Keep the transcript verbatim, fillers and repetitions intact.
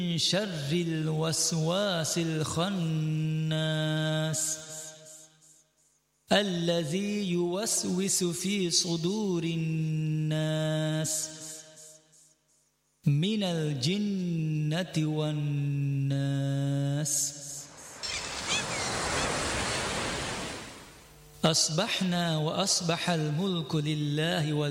syarril waswasil khannas alladzi yuwaswisu fi sudurin nas minal jinnati wan nas. Asbahna wa asbahal mulku lillahi wal